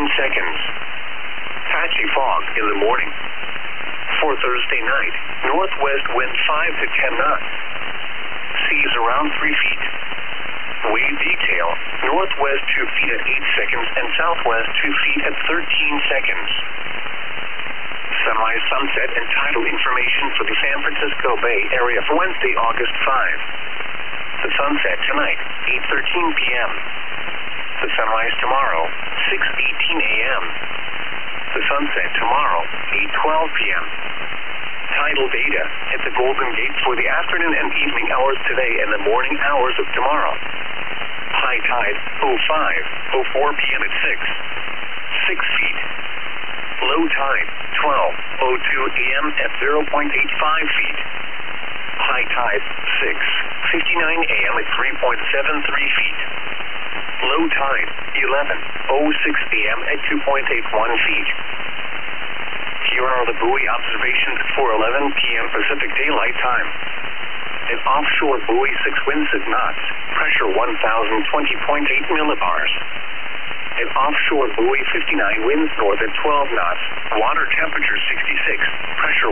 seconds. Patchy fog in the morning. For Thursday night, northwest wind 5 to 10 knots. Seas around 3 feet. Wave detail, northwest 2 feet at 8 seconds and southwest 2 feet at 13 seconds. Sunrise, sunset, and tidal information for the San Francisco Bay Area for Wednesday, August 5. The sunset tonight, 8:13 p.m. The sunrise tomorrow, 6:18 a.m. The sunset tomorrow, 8:12 p.m. Tidal data at the Golden Gate for the afternoon and evening hours today and the morning hours of tomorrow. High tide, 05:04 p.m. at 6 feet. Low tide, 12:02 a.m. at 0.85 feet. High tide, 6:59 a.m. at 3.73 feet. Low tide, 11:06 a.m. at 2.81 feet. Here are the buoy observations for 11 p.m. Pacific Daylight Time. An offshore buoy 6 winds at knots, pressure 1,020.8 millibars. An offshore buoy 59 winds north at 12 knots, water temperature 66, pressure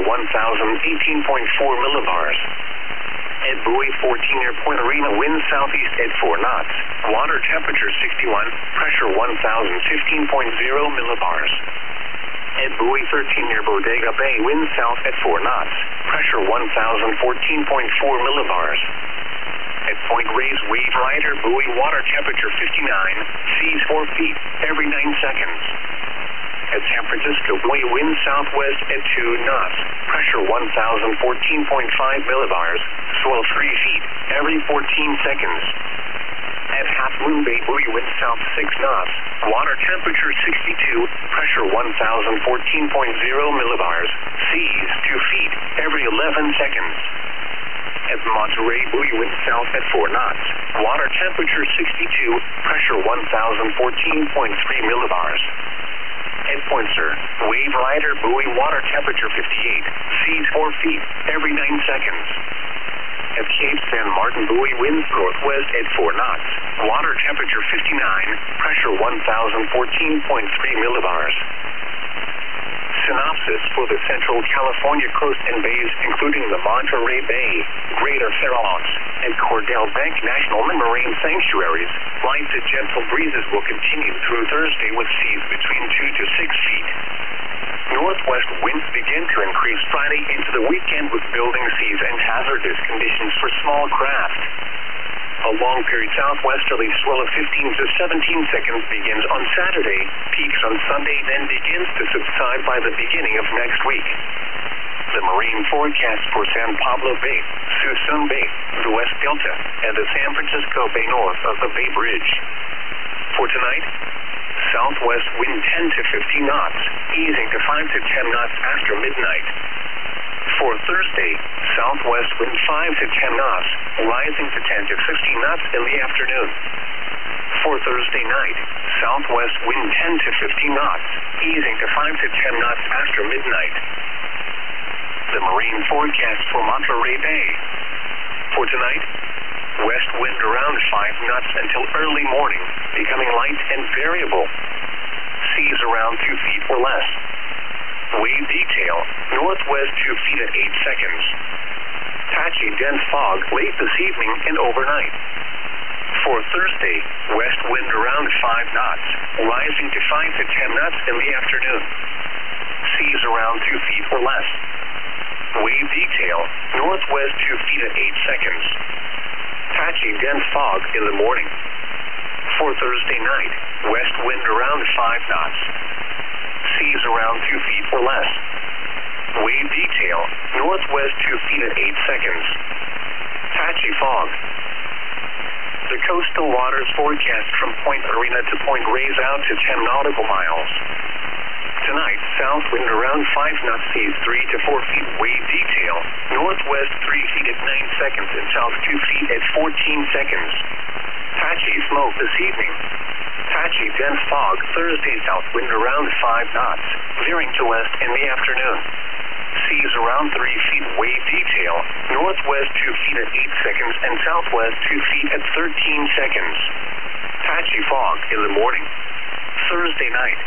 1,018.4 millibars. At buoy 14 near Point Arena, winds southeast at 4 knots, water temperature 61, pressure 1,015.0 millibars. At buoy 13 near Bodega Bay, winds south at 4 knots, pressure 1,014.4 millibars. At Point Reyes, wave rider, buoy, water temperature 59, seas 4 feet every 9 seconds. At San Francisco, buoy, wind southwest at 2 knots, pressure 1,014.5 millibars, swell 3 feet every 14 seconds. At Half Moon Bay, buoy, wind south 6 knots, water temperature 62, pressure 1,014.0 millibars, seas 2 feet every 11 seconds. At Monterey, buoy, wind south at 4 knots, water temperature 62, pressure 1,014.3 millibars. At Point Sur, wave rider, buoy, water temperature 58, seas 4 feet every 9 seconds. At Cape San Martin, buoy, winds northwest at 4 knots, water temperature 59, pressure 1,014.3 millibars. Synopsis for the Central California coast and bays, including the Monterey Bay, Greater Farallones, and Cordell Bank National Marine Sanctuaries. Light to gentle breezes will continue through Thursday with seas between 2 to 6 feet. Northwest winds begin to increase Friday into the weekend with building seas and hazardous conditions for small craft. A long period southwesterly swell of 15 to 17 seconds begins on Saturday, peaks on Sunday, then begins to subside by the beginning of next week. The marine forecast for San Pablo Bay, Suisun Bay, the West Delta, and the San Francisco Bay north of the Bay Bridge. For tonight, southwest wind 10 to 15 knots, easing to 5 to 10 knots after midnight. For Thursday, southwest wind 5 to 10 knots, rising to 10 to 15 knots in the afternoon. For Thursday night, southwest wind 10 to 15 knots, easing to 5 to 10 knots after midnight. The marine forecast for Monterey Bay. For tonight, west wind around 5 knots until early morning, becoming light and variable. Seas around 2 feet or less. Wave detail, northwest 2 feet at 8 seconds. Patchy dense fog late this evening and overnight. For Thursday, west wind around 5 knots, rising to 5 to 10 knots in the afternoon. Seas around 2 feet or less. Wave detail, northwest 2 feet at 8 seconds. Patchy dense fog in the morning. For Thursday night, west wind around 5 knots. Seas around 2 feet or less. Wave detail, northwest 2 feet at 8 seconds. Patchy fog. The coastal waters forecast from Point Arena to Point Reyes out to 10 nautical miles. Tonight, south wind around 5 knots, seas 3 to 4 feet. Wave detail, northwest 3 feet at 9 seconds and south 2 feet at 14 seconds. Patchy smoke this evening. Patchy dense fog Thursday, south wind around 5 knots, veering to west in the afternoon. Seas around 3 feet. Wave detail, northwest 2 feet at 8 seconds and southwest 2 feet at 13 seconds. Patchy fog in the morning. Thursday night.